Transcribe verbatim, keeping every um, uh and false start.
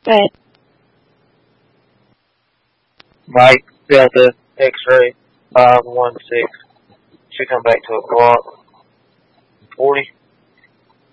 Good. Mike, Delta, X-ray, five one six. Should come back to a block. forty.